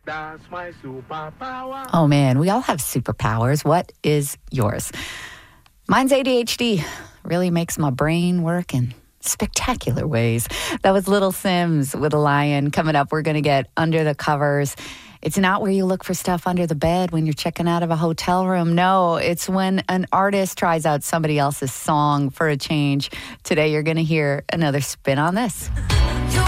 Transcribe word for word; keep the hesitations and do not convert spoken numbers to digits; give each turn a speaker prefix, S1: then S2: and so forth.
S1: That's my superpower.
S2: Oh man, we all have superpowers. What is yours? Mine's A D H D. Really makes my brain work in spectacular ways. That was Little Sims with a Lion. Coming up, we're going to get under the covers. It's not where you look for stuff under the bed when you're checking out of a hotel room. No, it's when an artist tries out somebody else's song for a change. Today, you're going to hear another spin on this.